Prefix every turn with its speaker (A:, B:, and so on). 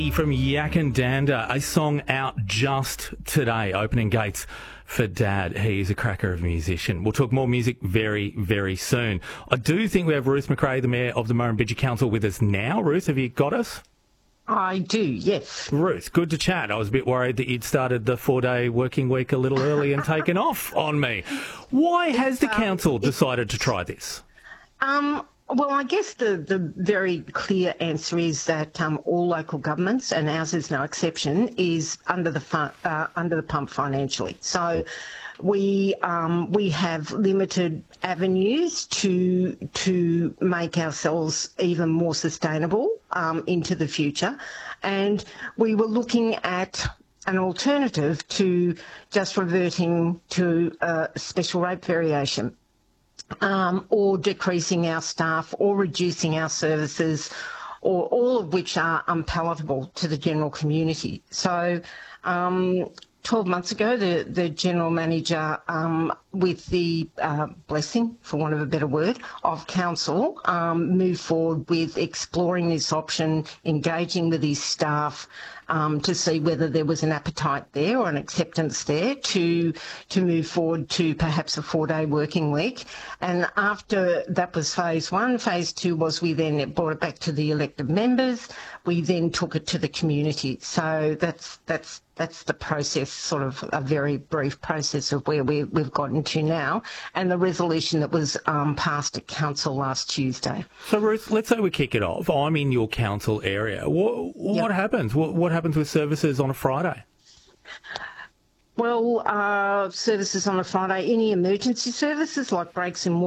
A: From Yakandanda, a song out just today, opening gates for Dad. He's a cracker of a musician. We'll talk more music very, very soon. I do think we have Ruth McRae, the Mayor of the Murrumbidgee Council, with us now. Ruth, have you got us?
B: I do, yes.
A: Ruth, good to chat. I was a bit worried that you'd started the 4-day working week a little early and taken off on me. Why has the council decided to try this?
B: Well, I guess the very clear answer is that all local governments, and ours is no exception, is under the pump financially. So we have limited avenues to make ourselves even more sustainable into the future, and we were looking at an alternative to just reverting to a special rate variation. Or decreasing our staff, or reducing our services, or all of which are unpalatable to the general community. So 12 months ago, the General Manager, with the blessing, for want of a better word, of Council, moved forward with exploring this option, engaging with his staff to see whether there was an appetite there or an acceptance there to move forward to perhaps a 4-day working week. And after that was phase one. Phase two was we then brought it back to the elected members. We then took it to the community. So that's the process, sort of a very brief process of where we've gotten to now, and the resolution that was passed at Council last Tuesday.
A: So, Ruth, let's say we kick it off. I'm in your council area. What happens? What happens with services on a Friday?
B: Well, services on a Friday, any emergency services like breaks in water